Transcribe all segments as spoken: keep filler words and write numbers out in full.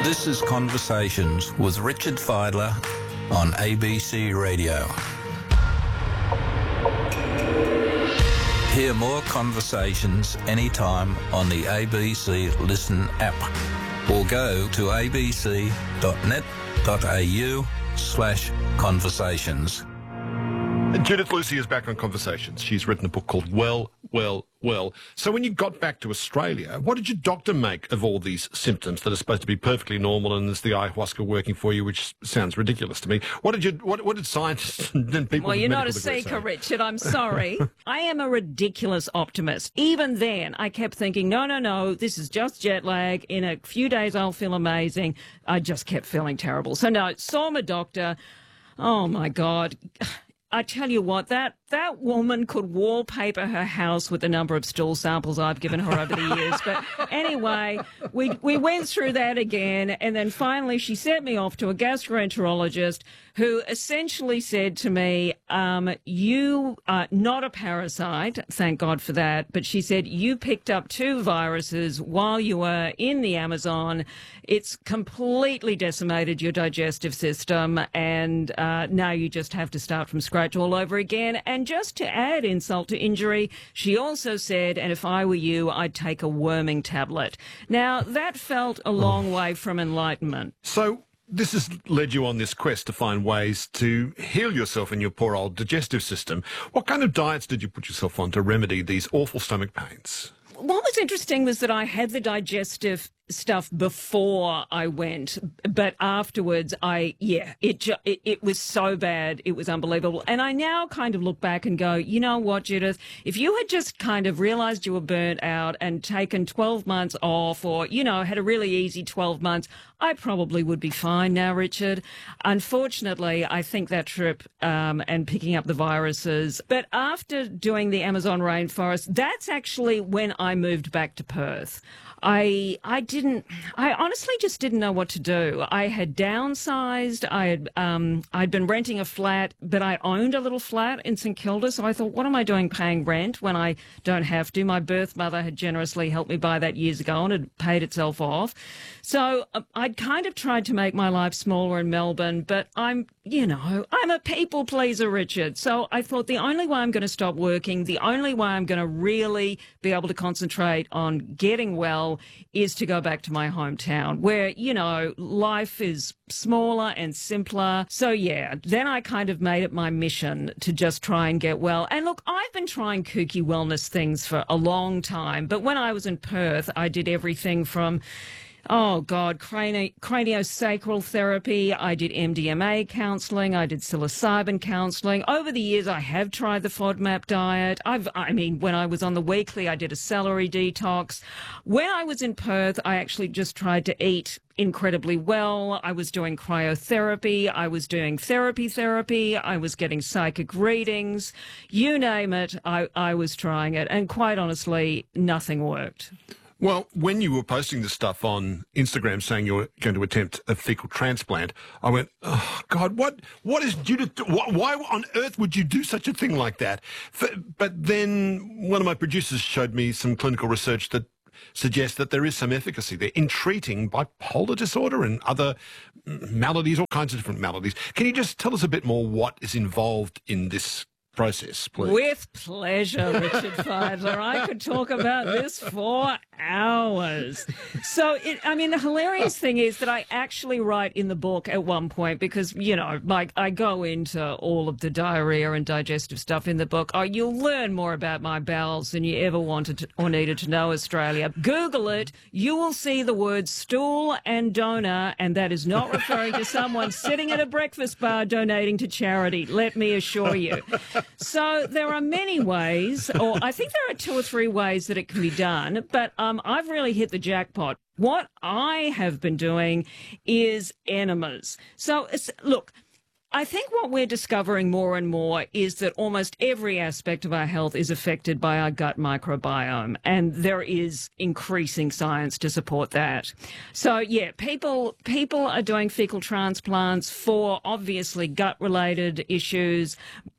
This is Conversations with Richard Fidler on A B C Radio. Hear more conversations anytime on the A B C Listen app or go to abc.net.au slash conversations. Judith Lucy is back on Conversations. She's written a book called Well, Well, Well. So when you got back to Australia, what did your doctor make of all these symptoms that are supposed to be perfectly normal, and there's the ayahuasca working for you, which sounds ridiculous to me? What did you? What, what did scientists and people? Well, with you're not a medical degrees seeker, say? Richard. I'm sorry. I am a ridiculous optimist. Even then, I kept thinking, no, no, no, this is just jet lag. In a few days, I'll feel amazing. I just kept feeling terrible. So no, saw my doctor. Oh my God. I tell you what, that, that woman could wallpaper her house with the number of stool samples I've given her over the years. But anyway, we we went through that again, and then finally she sent me off to a gastroenterologist who essentially said to me, um, you are not a parasite, thank God for that, but she said, you picked up two viruses while you were in the Amazon. It's completely decimated your digestive system, and uh, now you just have to start from scratch all over again. And just to add insult to injury, she also said, and if I were you, I'd take a worming tablet. Now, that felt a long way from enlightenment. So this has led you on this quest to find ways to heal yourself and your poor old digestive system. What kind of diets did you put yourself on to remedy these awful stomach pains? What was interesting was that I had the digestive stuff before I went, but afterwards I, yeah, it, ju- it it was so bad, it was unbelievable. And I now kind of look back and go, you know what, Judith, if you had just kind of realised you were burnt out and taken twelve months off, or, you know, had a really easy twelve months, I probably would be fine now, Richard. Unfortunately, I think that trip um, and picking up the viruses, but after doing the Amazon rainforest, that's actually when I moved back to Perth. I I didn't I honestly just didn't know what to do. I had downsized. I had um I'd been renting a flat, but I owned a little flat in St Kilda. So I thought, what am I doing paying rent when I don't have to? My birth mother had generously helped me buy that years ago and had paid itself off. So uh, I'd kind of tried to make my life smaller in Melbourne, but I'm you know I'm a people pleaser, Richard. So I thought the only way I'm going to stop working, the only way I'm going to really be able to concentrate on getting well is to go back to my hometown where, you know, life is smaller and simpler. So, yeah, then I kind of made it my mission to just try and get well. And look, I've been trying kooky wellness things for a long time. But when I was in Perth, I did everything from Oh, God, crani- craniosacral therapy. I did M D M A counselling. I did psilocybin counselling. Over the years, I have tried the FODMAP diet. I've, I mean, when I was on the weekly, I did a celery detox. When I was in Perth, I actually just tried to eat incredibly well. I was doing cryotherapy. I was doing therapy therapy. I was getting psychic readings. You name it, I, I was trying it. And quite honestly, nothing worked. Well, when you were posting this stuff on Instagram saying you were going to attempt a fecal transplant, I went, oh, God, what, what is Judith, do- why, why on earth would you do such a thing like that? For, but then one of my producers showed me some clinical research that suggests that there is some efficacy there in treating bipolar disorder and other maladies, all kinds of different maladies. Can you just tell us a bit more what is involved in this process, please? With pleasure, Richard Fidler. I could talk about this for hours. So, it, I mean, the hilarious thing is that I actually write in the book at one point because, you know, like I go into all of the diarrhea and digestive stuff in the book. Oh, you'll learn more about my bowels than you ever wanted to, or needed to know, Australia. Google it. You will see the words stool and donor, and that is not referring to someone sitting at a breakfast bar donating to charity, let me assure you. So there are many ways, or I think there are two or three ways that it can be done, but um, I've really hit the jackpot. What I have been doing is enemas. So, it's, look, I think what we're discovering more and more is that almost every aspect of our health is affected by our gut microbiome, and there is increasing science to support that. So, yeah, people people are doing fecal transplants for obviously gut-related issues,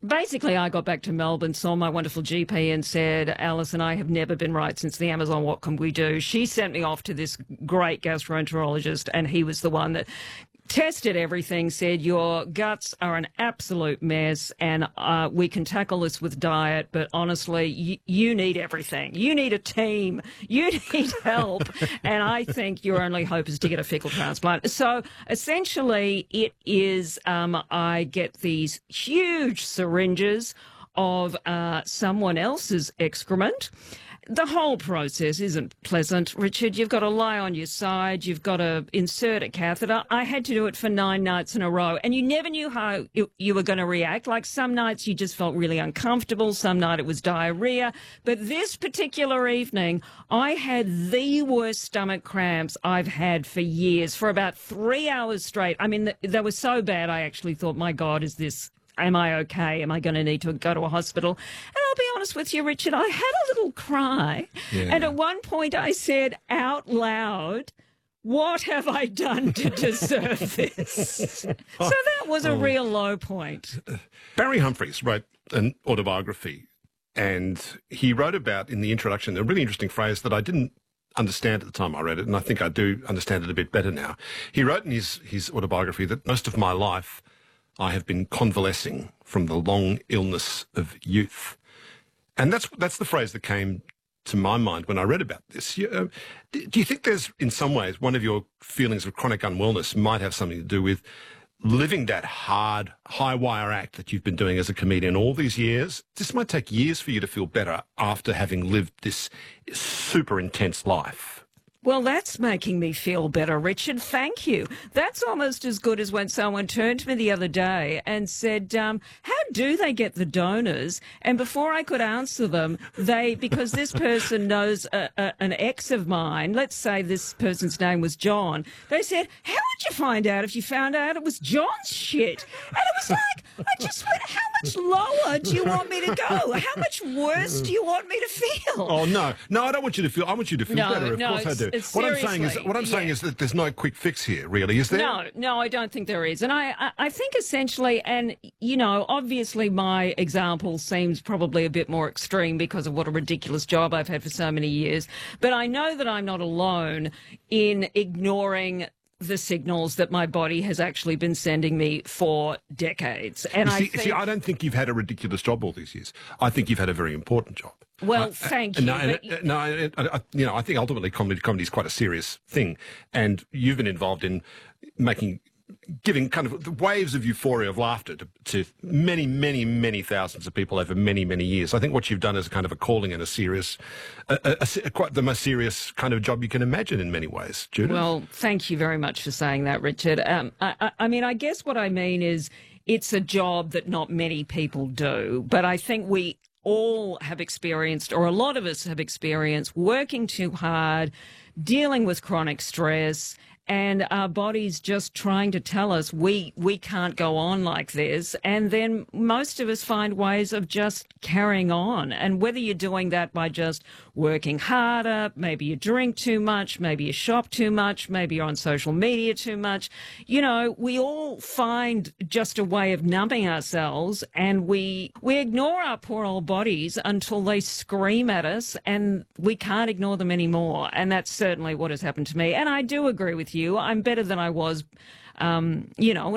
Basically, I got back to Melbourne, saw my wonderful G P and said, Alice and I have never been right since the Amazon. What can we do? She sent me off to this great gastroenterologist, and he was the one that tested everything, said your guts are an absolute mess, and uh, we can tackle this with diet, but honestly, you, you need everything. You need a team. You need help. And I think your only hope is to get a fecal transplant. So essentially, it is um, I get these huge syringes of uh, someone else's excrement. The whole process isn't pleasant, Richard. You've got to lie on your side. You've got to insert a catheter. I had to do it for nine nights in a row, and you never knew how you, you were going to react. Like some nights you just felt really uncomfortable. Some night it was diarrhea. But this particular evening, I had the worst stomach cramps I've had for years, for about three hours straight. I mean, they were so bad I actually thought, my God, is this... Am I okay? Am I going to need to go to a hospital? And I'll be honest with you, Richard, I had a little cry. Yeah. And at one point I said out loud, what have I done to deserve this? So that was a oh. real low point. Barry Humphries wrote an autobiography, and he wrote about, in the introduction, a really interesting phrase that I didn't understand at the time I read it, and I think I do understand it a bit better now. He wrote in his, his autobiography that most of my life I have been convalescing from the long illness of youth. And that's that's the phrase that came to my mind when I read about this. You, uh, do you think there's, in some ways, one of your feelings of chronic unwellness might have something to do with living that hard, high-wire act that you've been doing as a comedian all these years? This might take years for you to feel better after having lived this super intense life. Well, that's making me feel better, Richard. Thank you. That's almost as good as when someone turned to me the other day and said, um, how do they get the donors? And before I could answer them, they, because this person knows a, a, an ex of mine, let's say this person's name was John, they said, how would you find out if you found out it was John's shit? And it was like, I just went, how much lower do you want me to go? How much worse do you want me to feel? Oh, no. No, I don't want you to feel, I want you to feel no, better. Of no, course I do. What I'm saying is, what I'm saying yeah. is that there's no quick fix here, really, is there? No, no, I don't think there is. And I, I, I think essentially, and, you know, obviously my example seems probably a bit more extreme because of what a ridiculous job I've had for so many years. But I know that I'm not alone in ignoring the signals that my body has actually been sending me for decades. And see, I think... see, I don't think you've had a ridiculous job all these years. I think you've had a very important job. Well, uh, thank uh, you. No, but... and, no I, I, you know, I think ultimately comedy, comedy is quite a serious thing, and you've been involved in making, giving kind of waves of euphoria of laughter to, to many, many, many thousands of people over many, many years. I think what you've done is kind of a calling and a serious, a, a, a, quite the most serious kind of job you can imagine in many ways, Judith. Well, thank you very much for saying that, Richard. Um, I, I, I mean, I guess what I mean is it's a job that not many people do, but I think we all have experienced, or a lot of us have experienced, working too hard, dealing with chronic stress, and our bodies just trying to tell us we we can't go on like this. And then most of us find ways of just carrying on. And whether you're doing that by just working harder, maybe you drink too much, maybe you shop too much, maybe you're on social media too much, you know, we all find just a way of numbing ourselves, and we we ignore our poor old bodies until they scream at us, and we can't ignore them anymore. And that's certainly what has happened to me. And I do agree with you. I'm better than I was, um, you know,